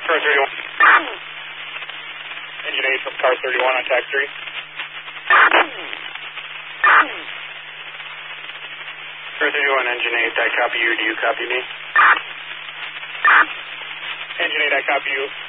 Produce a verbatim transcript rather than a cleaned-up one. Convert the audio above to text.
Car thirty-one. Engine eight from car thirty-one on tax three. Car thirty-one, engine eight, I copy you. Do you copy me? Engine eight, I copy you.